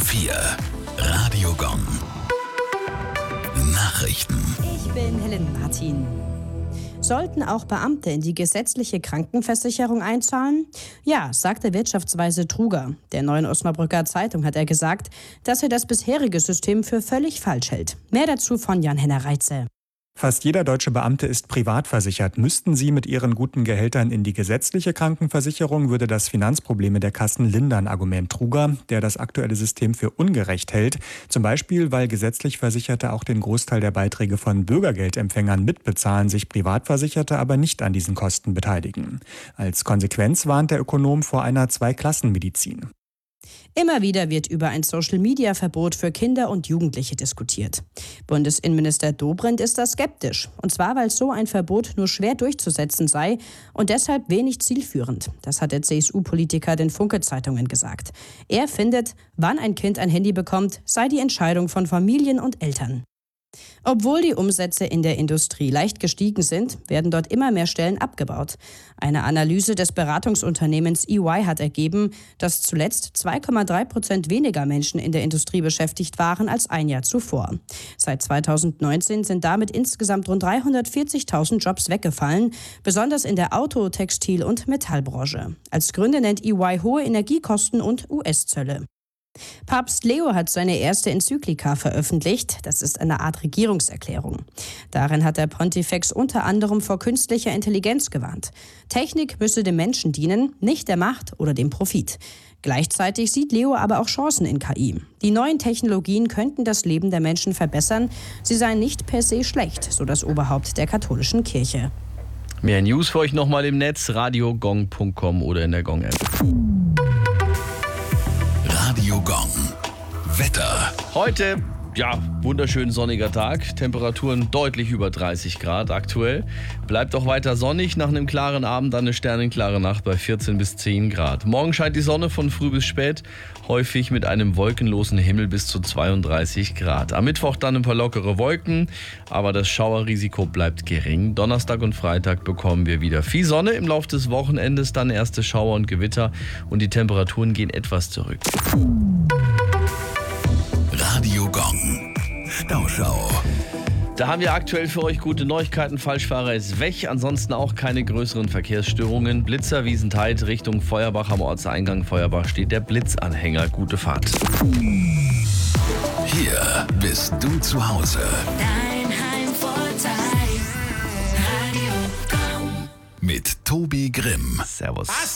4. Radio Gong. Nachrichten. Ich bin Helen Martin. Sollten auch Beamte in die gesetzliche Krankenversicherung einzahlen? Ja, sagte Wirtschaftsweise Truger. Der Neuen Osnabrücker Zeitung hat er gesagt, dass er das bisherige System für völlig falsch hält. Mehr dazu von Jan-Henner Reitze. Fast jeder deutsche Beamte ist privat versichert. Müssten sie mit ihren guten Gehältern in die gesetzliche Krankenversicherung, würde das Finanzprobleme der Kassen lindern, Argument Truger, der das aktuelle System für ungerecht hält. Zum Beispiel, weil gesetzlich Versicherte auch den Großteil der Beiträge von Bürgergeldempfängern mitbezahlen, sich Privatversicherte aber nicht an diesen Kosten beteiligen. Als Konsequenz warnt der Ökonom vor einer Zweiklassenmedizin. Immer wieder wird über ein Social-Media-Verbot für Kinder und Jugendliche diskutiert. Bundesinnenminister Dobrindt ist da skeptisch. Und zwar, weil so ein Verbot nur schwer durchzusetzen sei und deshalb wenig zielführend. Das hat der CSU-Politiker den Funke-Zeitungen gesagt. Er findet, wann ein Kind ein Handy bekommt, sei die Entscheidung von Familien und Eltern. Obwohl die Umsätze in der Industrie leicht gestiegen sind, werden dort immer mehr Stellen abgebaut. Eine Analyse des Beratungsunternehmens EY hat ergeben, dass zuletzt 2,3% weniger Menschen in der Industrie beschäftigt waren als ein Jahr zuvor. Seit 2019 sind damit insgesamt rund 340.000 Jobs weggefallen, besonders in der Auto-, Textil- und Metallbranche. Als Gründe nennt EY hohe Energiekosten und US-Zölle. Papst Leo hat seine erste Enzyklika veröffentlicht. Das ist eine Art Regierungserklärung. Darin hat der Pontifex unter anderem vor künstlicher Intelligenz gewarnt. Technik müsse dem Menschen dienen, nicht der Macht oder dem Profit. Gleichzeitig sieht Leo aber auch Chancen in KI. Die neuen Technologien könnten das Leben der Menschen verbessern. Sie seien nicht per se schlecht, so das Oberhaupt der katholischen Kirche. Mehr News für euch nochmal im Netz, radiogong.com oder in der Gong-App. Radio Gong. Wetter. Heute, wunderschön sonniger Tag. Temperaturen deutlich über 30 Grad aktuell. Bleibt auch weiter sonnig. Nach einem klaren Abend dann eine sternenklare Nacht bei 14 bis 10 Grad. Morgen scheint die Sonne von früh bis spät. Häufig mit einem wolkenlosen Himmel bis zu 32 Grad. Am Mittwoch dann ein paar lockere Wolken. Aber das Schauerrisiko bleibt gering. Donnerstag und Freitag bekommen wir wieder viel Sonne. Im Laufe des Wochenendes dann erste Schauer und Gewitter. Und die Temperaturen gehen etwas zurück. Radio Gong. Stauschau. Da haben wir aktuell für euch gute Neuigkeiten. Falschfahrer ist weg, ansonsten auch keine größeren Verkehrsstörungen. Blitzer Wiesentheid Richtung Feuerbach am Ortseingang Feuerbach steht der Blitzanhänger. Gute Fahrt. Hier bist du zu Hause. Dein Heimvorteil. Radio Gong. Mit Tobi Grimm. Servus.